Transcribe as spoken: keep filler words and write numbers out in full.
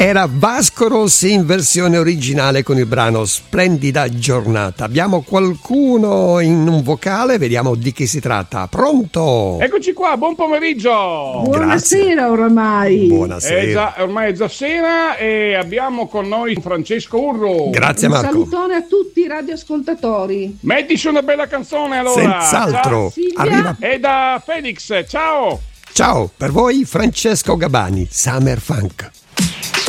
era Vasco Rossi in versione originale con il brano Splendida giornata. Abbiamo qualcuno in un vocale, vediamo di chi si tratta. Pronto? Eccoci qua, buon pomeriggio. Buonasera. Grazie. Oramai. Buonasera. Eh già, ormai è già sera e abbiamo con noi Francesco Urro. Grazie Un Marco. salutone a tutti i radioascoltatori. Mettici una bella canzone allora. Senz'altro. Silvia. Arriva. E da Felix, ciao. Ciao, per voi Francesco Gabani, Summer Funk.